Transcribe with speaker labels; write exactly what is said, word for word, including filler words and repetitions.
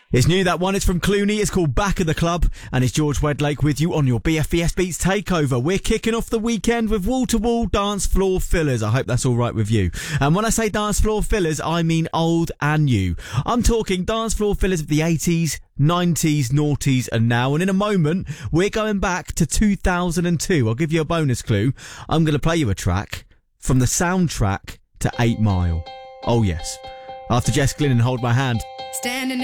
Speaker 1: It's new, that one. It's from Clooney. It's called Back of the Club. And it's George Wedlake with you on your B F B S Beats Takeover. We're kicking off the weekend with wall-to-wall dance floor fillers. I hope that's all right with you. And when I say dance floor fillers, I mean old and new. I'm talking dance floor fillers of the eighties, nineties, noughties and now. And in a moment, we're going back to two thousand two. I'll give you a bonus clue. I'm going to play you a track from the soundtrack to eight mile. Oh, yes. After Jess Glynn and Hold My Hand.
Speaker 2: Standing